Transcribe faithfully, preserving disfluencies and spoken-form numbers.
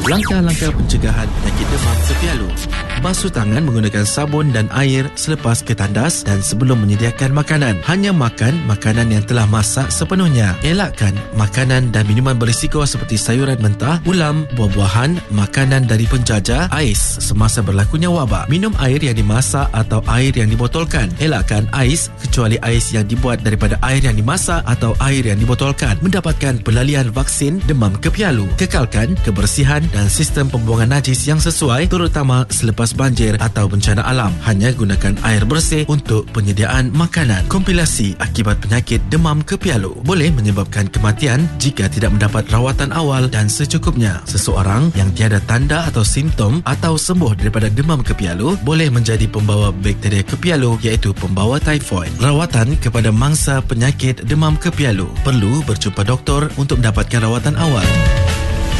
Langkah-langkah pencegahan penyakit demam sepialu. Basuh tangan menggunakan sabun dan air selepas ketandas dan sebelum menyediakan makanan. Hanya makan makanan yang telah masak sepenuhnya. Elakkan makanan dan minuman berisiko seperti sayuran mentah, ulam, buah-buahan, makanan dari penjajah, ais semasa berlakunya wabak. Minum air yang dimasak atau air yang dibotolkan. Elakkan ais kecuali ais yang dibuat daripada air yang dimasak atau air yang dibotolkan. Mendapatkan pelalian vaksin demam kepialu. Kekalkan kebersihan dan sistem pembuangan najis yang sesuai, terutama selepas banjir atau bencana alam. Hanya gunakan air bersih untuk penyediaan makanan. Komplikasi akibat penyakit demam kepialu boleh menyebabkan kematian jika tidak mendapat rawatan awal dan secukupnya. Seseorang yang tiada tanda atau simptom atau sembuh daripada demam kepialu boleh menjadi pembawa bakteria kepialu, iaitu pembawa typhoid. Rawatan kepada mangsa penyakit demam kepialu perlu berjumpa doktor untuk mendapatkan rawatan awal.